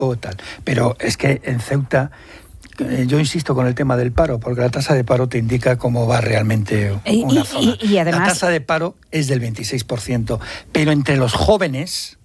o tal. Pero es que en Ceuta, yo insisto con el tema del paro, porque la tasa de paro te indica cómo va realmente una zona. Y además, la tasa de paro es del 26%, pero entre los jóvenes